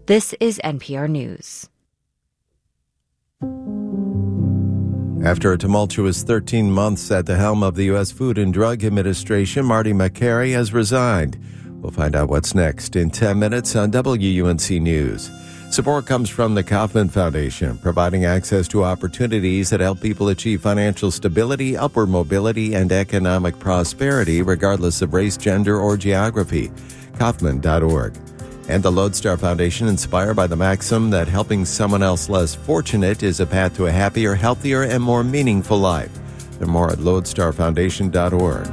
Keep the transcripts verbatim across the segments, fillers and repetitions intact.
This is N P R News. After a tumultuous thirteen months at the helm of the U S Food and Drug Administration, Marty Makary has resigned. We'll find out what's next in ten minutes on W U N C News. Support comes from the Kauffman Foundation, providing access to opportunities that help people achieve financial stability, upward mobility, and economic prosperity, regardless of race, gender, or geography. Kauffman dot org. And the Lodestar Foundation, inspired by the maxim that helping someone else less fortunate is a path to a happier, healthier, and more meaningful life. Learn more at lodestar foundation dot org.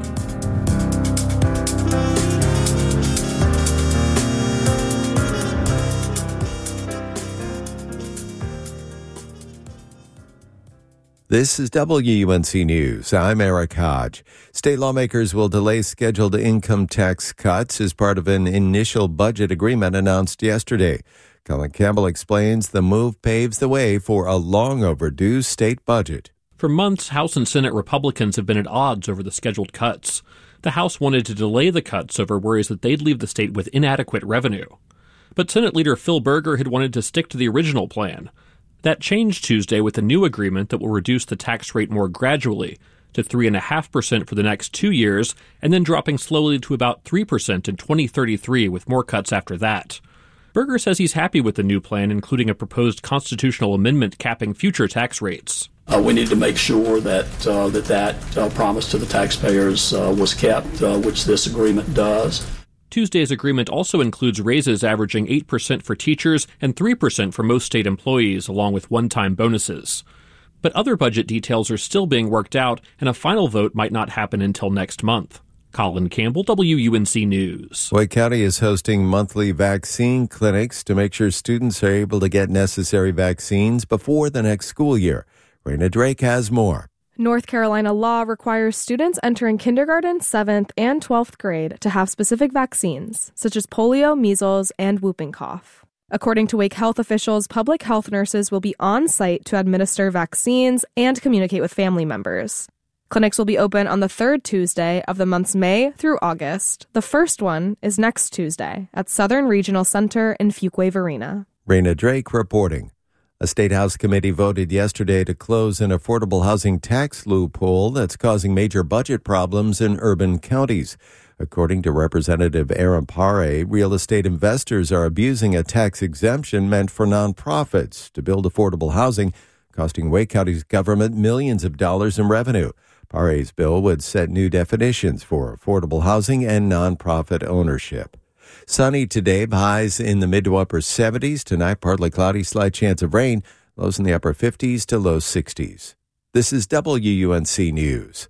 This is W U N C News. I'm Eric Hodge. State lawmakers will delay scheduled income tax cuts as part of an initial budget agreement announced yesterday. Colin Campbell explains the move paves the way for a long overdue state budget. For months, House and Senate Republicans have been at odds over the scheduled cuts. The House wanted to delay the cuts over worries that they'd leave the state with inadequate revenue. But Senate Leader Phil Berger had wanted to stick to the original plan. That changed Tuesday with a new agreement that will reduce the tax rate more gradually to three point five percent for the next two years and then dropping slowly to about three percent in twenty thirty-three with more cuts after that. Berger says he's happy with the new plan, including a proposed constitutional amendment capping future tax rates. Uh, we need to make sure that uh, that, that uh, promise to the taxpayers uh, was kept, uh, which this agreement does. Tuesday's agreement also includes raises averaging eight percent for teachers and three percent for most state employees, along with one-time bonuses. But other budget details are still being worked out, and a final vote might not happen until next month. Colin Campbell, W U N C News. Wake County is hosting monthly vaccine clinics to make sure students are able to get necessary vaccines before the next school year. Raina Drake has more. North Carolina law requires students entering kindergarten, seventh, and twelfth grade to have specific vaccines, such as polio, measles, and whooping cough. According to Wake Health officials, public health nurses will be on site to administer vaccines and communicate with family members. Clinics will be open on the third Tuesday of the months May through August. The first one is next Tuesday at Southern Regional Center in Fuquay-Varina. Raina Drake reporting. A State House committee voted yesterday to close an affordable housing tax loophole that's causing major budget problems in urban counties. According to Representative Aaron Pare, real estate investors are abusing a tax exemption meant for nonprofits to build affordable housing, costing Wake County's government millions of dollars in revenue. Pare's bill would set new definitions for affordable housing and nonprofit ownership. Sunny today, highs in the mid to upper seventies. Tonight, partly cloudy, slight chance of rain. Lows in the upper fifties to low sixties. This is W U N C News.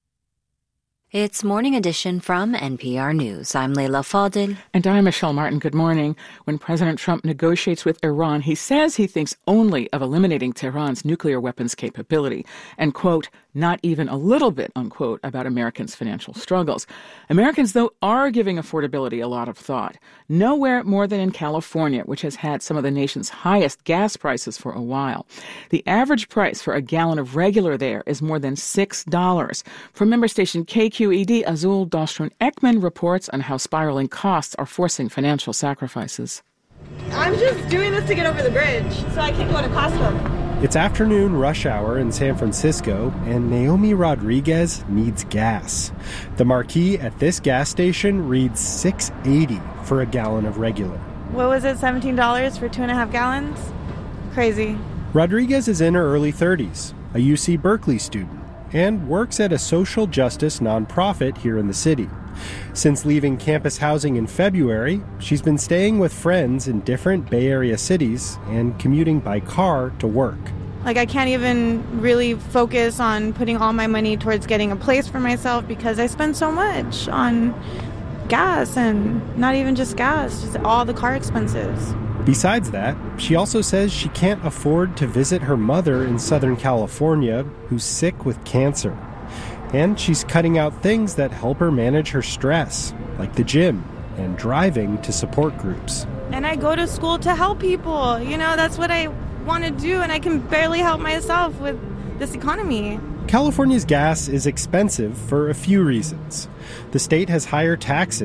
It's Morning Edition from N P R News. I'm Leila Fadil. And I'm Michelle Martin. Good morning. When President Trump negotiates with Iran, he says he thinks only of eliminating Tehran's nuclear weapons capability and, quote, not even a little bit, unquote, about Americans' financial struggles. Americans, though, are giving affordability a lot of thought. Nowhere more than in California, which has had some of the nation's highest gas prices for a while. The average price for a gallon of regular there is more than six dollars. From member station K Q E D, Azul Dostron-Ekman reports on how spiraling costs are forcing financial sacrifices. I'm just doing this to get over the bridge so I can go to Costco. It's afternoon rush hour in San Francisco, and Naomi Rodriguez needs gas. The marquee at this gas station reads six dollars and eighty cents for a gallon of regular. What was it, seventeen dollars for two and a half gallons? Crazy. Rodriguez is in her early thirties, a U C Berkeley student, and works at a social justice nonprofit here in the city. Since leaving campus housing in February, she's been staying with friends in different Bay Area cities and commuting by car to work. Like, I can't even really focus on putting all my money towards getting a place for myself because I spend so much on gas, and not even just gas, just all the car expenses. Besides that, she also says she can't afford to visit her mother in Southern California, who's sick with cancer. And she's cutting out things that help her manage her stress, like the gym and driving to support groups. And I go to school to help people. You know, that's what I want to do, and I can barely help myself with this economy. California's gas is expensive for a few reasons. The state has higher taxes,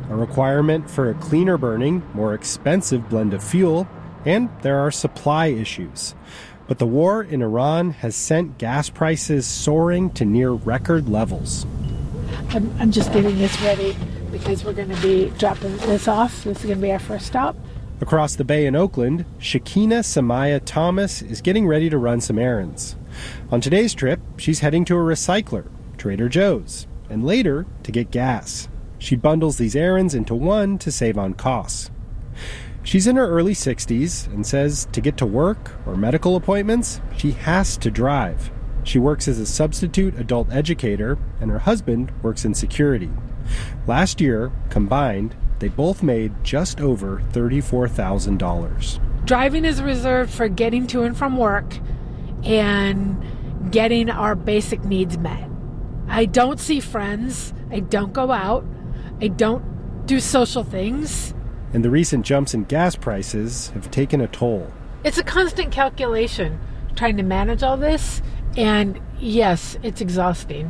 a requirement for a cleaner burning, more expensive blend of fuel, and there are supply issues. But the war in Iran has sent gas prices soaring to near record levels. I'm, I'm just getting this ready because we're going to be dropping this off. This is going to be our first stop. Across the bay in Oakland, Shakina Samaya Thomas is getting ready to run some errands. On today's trip, she's heading to a recycler, Trader Joe's, and later to get gas. She bundles these errands into one to save on costs. She's in her early sixties and says to get to work or medical appointments, she has to drive. She works as a substitute adult educator, and her husband works in security. Last year, combined, they both made just over thirty-four thousand dollars. Driving is reserved for getting to and from work and getting our basic needs met. I don't see friends. I don't go out. I don't do social things. And the recent jumps in gas prices have taken a toll. It's a constant calculation trying to manage all this. And yes, it's exhausting.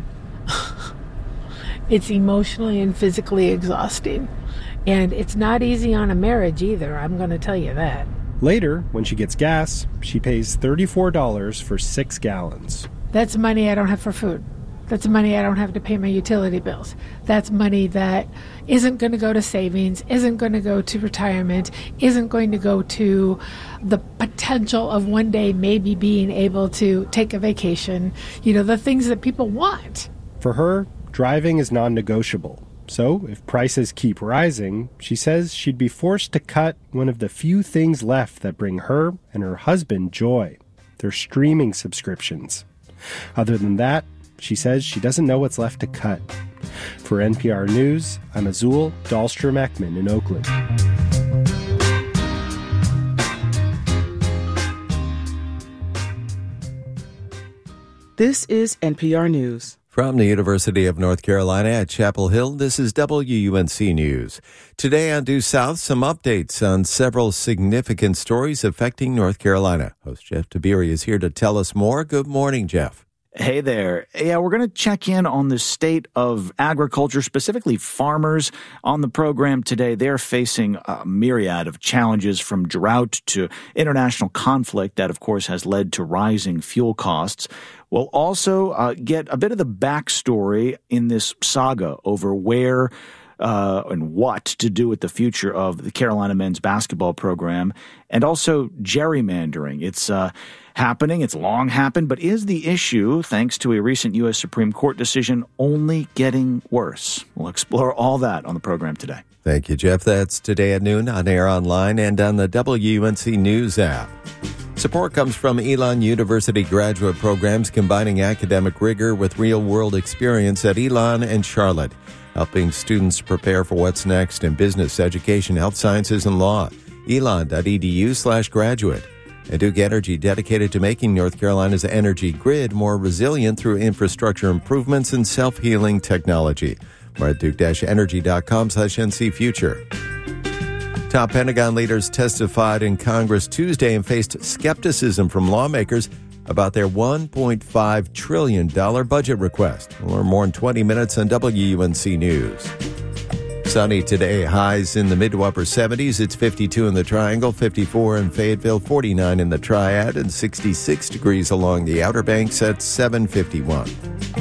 It's emotionally and physically exhausting. And it's not easy on a marriage either, I'm going to tell you that. Later, when she gets gas, she pays thirty-four dollars for six gallons. That's money I don't have for food. That's money I don't have to pay my utility bills. That's money that isn't going to go to savings, isn't going to go to retirement, isn't going to go to the potential of one day maybe being able to take a vacation, you know, the things that people want. For her, driving is non-negotiable. So if prices keep rising, she says she'd be forced to cut one of the few things left that bring her and her husband joy, their streaming subscriptions. Other than that, she says she doesn't know what's left to cut. For N P R News, I'm Azul Dahlstrom-Ekman in Oakland. This is N P R News. From the University of North Carolina at Chapel Hill, this is W U N C News. Today on Due South, some updates on several significant stories affecting North Carolina. Host Jeff Tiberi is here to tell us more. Good morning, Jeff. Hey there. Yeah, we're going to check in on the state of agriculture, specifically farmers. On the program today, they're facing a myriad of challenges from drought to international conflict that, of course, has led to rising fuel costs. We'll also uh, get a bit of the backstory in this saga over where uh, and what to do with the future of the Carolina men's basketball program, and also gerrymandering. It's uh, happening. It's long happened, but is the issue, thanks to a recent U S Supreme Court decision, only getting worse? We'll explore all that on the program today. Thank you, Jeff. That's today at noon on air, online, and on the W U N C News app. Support comes from Elon University graduate programs combining academic rigor with real-world experience at Elon and Charlotte, helping students prepare for what's next in business, education, health sciences, and law. elon.edu slash graduate. And Duke Energy, dedicated to making North Carolina's energy grid more resilient through infrastructure improvements and self-healing technology. More at duke-energy.com slash NC Future. Top Pentagon leaders testified in Congress Tuesday and faced skepticism from lawmakers about their one point five trillion dollars budget request. We'll learn more in twenty minutes on W U N C News. Sunny today, highs in the mid to upper seventies. It's fifty-two in the Triangle, fifty-four in Fayetteville, forty-nine in the Triad, and sixty-six degrees along the Outer Banks at seven fifty-one.